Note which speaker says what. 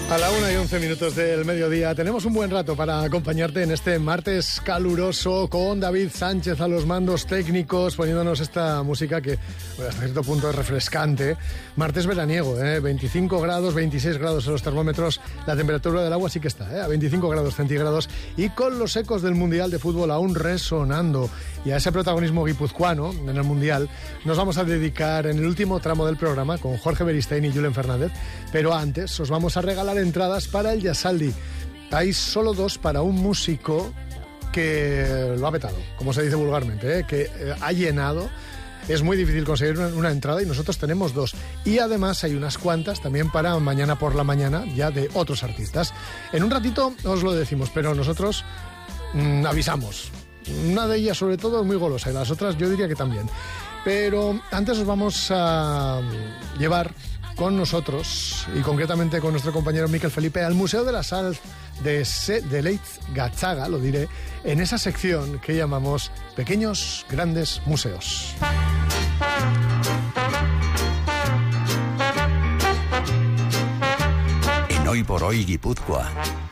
Speaker 1: A la 1:11 del mediodía tenemos un buen rato para acompañarte en este martes caluroso con David Sánchez a los mandos técnicos, poniéndonos esta música que hasta cierto punto es refrescante. Martes veraniego, 25 grados, 26 grados en los termómetros, la temperatura del agua sí que está, a 25 grados centígrados y con los ecos del Mundial de Fútbol aún resonando. Y a ese protagonismo guipuzcoano en el Mundial nos vamos a dedicar en el último tramo del programa con Jorge Beristain y Julen Fernández, pero antes os vamos a regalar entradas para el Yasaldi. Hay solo 2 para un músico que lo ha petado, como se dice vulgarmente, que ha llenado. Es muy difícil conseguir una entrada y nosotros tenemos 2. Y además hay unas cuantas también para mañana por la mañana, ya de otros artistas. En un ratito os lo decimos, pero nosotros avisamos. Una de ellas sobre todo es muy golosa y las otras yo diría que también. Pero antes os vamos a llevar con nosotros, y concretamente con nuestro compañero Miquel Felipe, al Museo de la Sal de Leitz Gatzaga, lo diré, en esa sección que llamamos Pequeños Grandes Museos.
Speaker 2: En Hoy por Hoy Guipúzcoa,